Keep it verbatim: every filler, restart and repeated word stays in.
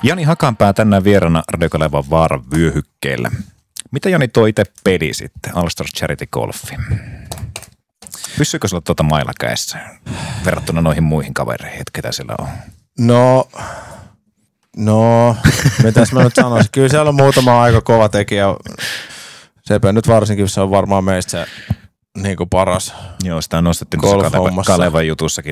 Jani Hakanpää tänään vieraana Radio Kalevan Vaaran vyöhykkeellä. Mitä Jani tuo itse peli sitten, All Stars Charity Golfi? Pysyykö sulla tuota mailla kädessä verrattuna noihin muihin kavereihin, että ketä siellä on? No, no, mitäs mä nyt sanoisin? Kyllä siellä on muutama aika kova tekijä. Sepä nyt varsinkin, se on varmaan meistä se niin kuin paras. Joo, sitä nostettiin tuossa Kalevan jutussakin